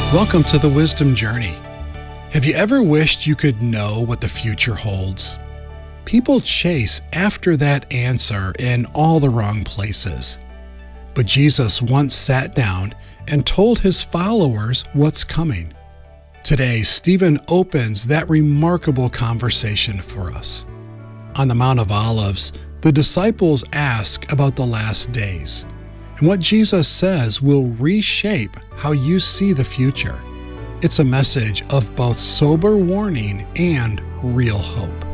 Welcome to the Wisdom Journey. Have you ever wished you could know what the future holds? People chase after that answer in all the wrong places. But Jesus once sat down and told his followers what's coming. Today, Stephen opens that remarkable conversation for us. On the Mount of Olives, the disciples ask about the last days, and what Jesus says will reshape how you see the future. It's a message of both sober warning and real hope.